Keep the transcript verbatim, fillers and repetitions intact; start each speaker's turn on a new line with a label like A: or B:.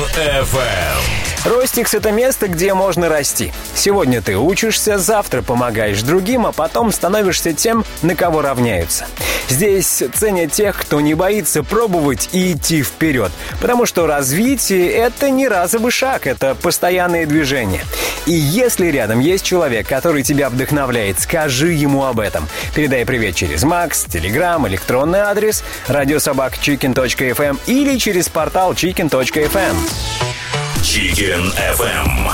A: эф эм.
B: Ростикс — это место, где можно расти. Сегодня ты учишься, завтра помогаешь другим, а потом становишься тем, на кого равняются. Здесь ценят тех, кто не боится пробовать и идти вперед. Потому что развитие — это не разовый шаг, это постоянные движения. И если рядом есть человек, который тебя вдохновляет, скажи ему об этом. Передай привет через Макс, Телеграм, электронный адрес радиособака чикен точка эф эм или через портал чикен точка эф эм.
A: Chicken эф эм.